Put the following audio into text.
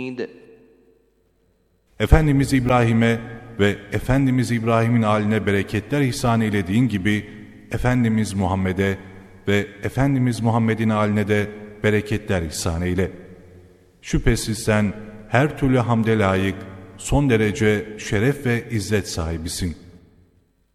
Efendimiz İbrahim'e ve Efendimiz İbrahim'in haline bereketler ihsan eylediğin gibi Efendimiz Muhammed'e ve Efendimiz Muhammed'in haline de bereketler ihsan eyle. Şüphesiz sen her türlü hamde layık, son derece şeref ve izzet sahibisin.